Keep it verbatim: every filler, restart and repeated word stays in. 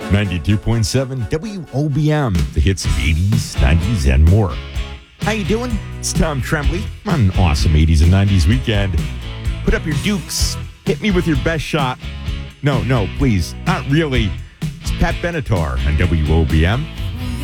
ninety-two point seven W O B M, the hits of eighties, nineties, and more. How you doing? It's Tom Tremblay on an awesome eighties and nineties weekend. Put up your dukes. Hit me with your best shot. No, no, please. Not really. It's Pat Benatar on W O B M.